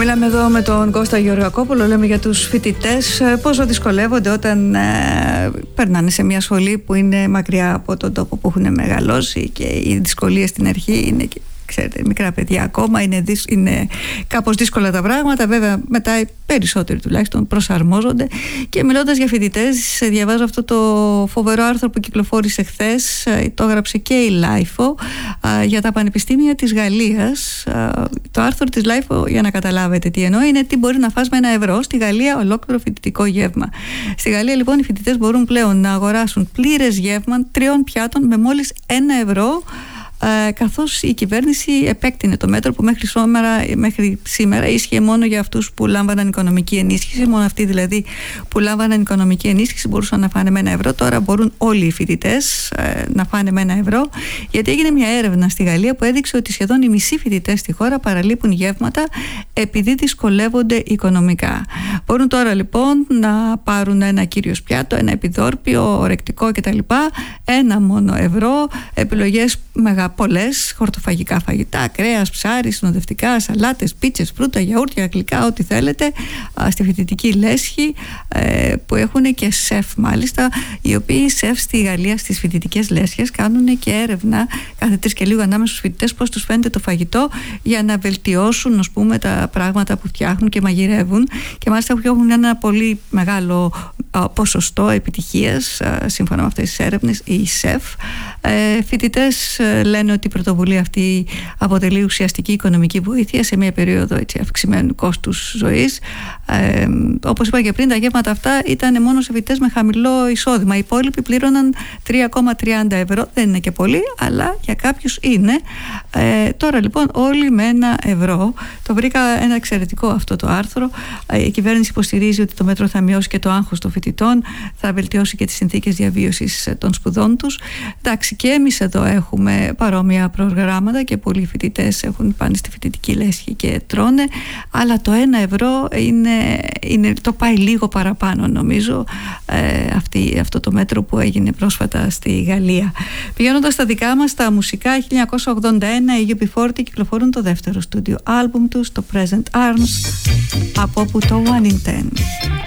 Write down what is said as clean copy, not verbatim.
Μιλάμε εδώ με τον Κώστα Γεωργακόπουλο, λέμε για τους φοιτητές πόσο δυσκολεύονται όταν περνάνε σε μια σχολή που είναι μακριά από τον τόπο που έχουν μεγαλώσει, και οι δυσκολίες στην αρχή είναι, ξέρετε, μικρά παιδιά ακόμα, είναι κάπως δύσκολα τα πράγματα. Βέβαια μετά οι περισσότεροι τουλάχιστον προσαρμόζονται. Και μιλώντας για φοιτητές, διαβάζω αυτό το φοβερό άρθρο που κυκλοφόρησε χθες, το έγραψε και η Λάιφο, για τα πανεπιστήμια της Γαλλίας. Το άρθρο της Λάιφο, για να καταλάβετε τι εννοώ, είναι τι μπορεί να φας με €1 στη Γαλλία ολόκληρο φοιτητικό γεύμα. Στη Γαλλία λοιπόν οι φοιτητές μπορούν πλέον να αγοράσουν πλήρες γεύμα 3 πιάτων με μόλις €1, καθώς η κυβέρνηση επέκτηνε το μέτρο που μέχρι σήμερα ίσχυε μόνο για αυτούς που λάμβαναν οικονομική ενίσχυση. Μόνο αυτοί δηλαδή που λάμβαναν οικονομική ενίσχυση μπορούσαν να φάνε με €1. Τώρα μπορούν όλοι οι φοιτητές να φάνε με €1, γιατί έγινε μια έρευνα στη Γαλλία που έδειξε ότι σχεδόν οι μισοί φοιτητές στη χώρα παραλείπουν γεύματα επειδή δυσκολεύονται οικονομικά. Μπορούν τώρα λοιπόν να πάρουν ένα κύριος πιάτο, ένα επιδόρπιο, ορεκτικό κτλ. Ένα μόνο €, επιλογές πολλές, χορτοφαγικά φαγητά, κρέας, ψάρι, συνοδευτικά, σαλάτες, πίτσες, φρούτα, γιαούρτια, γλυκά, ό,τι θέλετε, στη φοιτητική λέσχη, που έχουν και σεφ μάλιστα, οι οποίοι σεφ στη Γαλλία στις φοιτητικές λέσχες κάνουν και έρευνα κάθε 3 και λίγο ανάμεσα στους φοιτητές πώς τους φαίνεται το φαγητό, για να βελτιώσουν, ας πούμε, τα πράγματα που φτιάχνουν και μαγειρεύουν, και μάλιστα έχουν ένα πολύ μεγάλο ποσοστό επιτυχίας σύμφωνα με αυτές τις έρευνες οι σεφ. Φοιτητές λένε ότι η πρωτοβουλία αυτή αποτελεί ουσιαστική οικονομική βοήθεια σε μια περίοδο αυξημένου κόστους ζωής. Όπως είπα και πριν, τα γεύματα αυτά ήταν μόνο σε φοιτητές με χαμηλό εισόδημα. Οι υπόλοιποι πλήρωναν €3,30. Δεν είναι και πολύ, αλλά για κάποιους είναι. Τώρα λοιπόν όλοι με €1. Το βρήκα ένα εξαιρετικό αυτό το άρθρο. Η κυβέρνηση υποστηρίζει ότι το μέτρο θα μειώσει και το άγχος των φοιτητών, θα βελτιώσει και τις συνθήκες διαβίωσης των σπουδών τους. Εντάξει, και εμείς εδώ έχουμε παρόμοια προγράμματα και πολλοί φοιτητές έχουν πάνε στη φοιτητική λέσχη και τρώνε, αλλά το €1 το πάει λίγο παραπάνω, νομίζω, αυτό το μέτρο που έγινε πρόσφατα στη Γαλλία. Πηγαίνοντας στα δικά μας, τα μουσικά, 1981 οι UB40 κυκλοφορούν το δεύτερο στούντιο άλμπουμ τους, το Present Arms, από όπου το One in Ten.